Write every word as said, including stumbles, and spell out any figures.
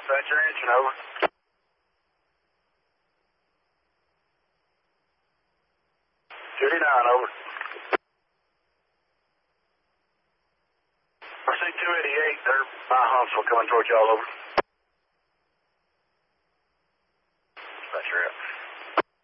Thatcher engine, over. fifty-nine, over. I see two eighty-eight, they're by Huntsville coming towards y'all, over.